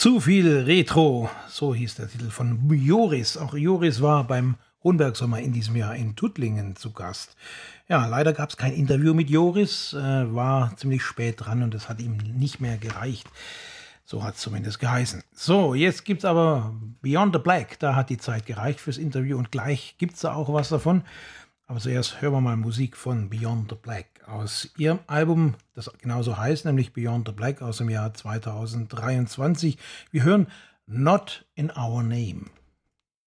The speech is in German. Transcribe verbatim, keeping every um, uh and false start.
Zu viel Retro, so hieß der Titel von Joris. Auch Joris war beim Hohenberg-Sommer in diesem Jahr in Tuttlingen zu Gast. Ja, leider gab es kein Interview mit Joris, äh, war ziemlich spät dran und das hat ihm nicht mehr gereicht. So hat es zumindest geheißen. So, jetzt gibt es aber Beyond the Black. Da hat die Zeit gereicht fürs Interview und gleich gibt es da auch was davon. Aber zuerst hören wir mal Musik von Beyond the Black aus ihrem Album, das genauso heißt, nämlich Beyond the Black aus dem Jahr zweitausenddreiundzwanzig. Wir hören Not in Our Name.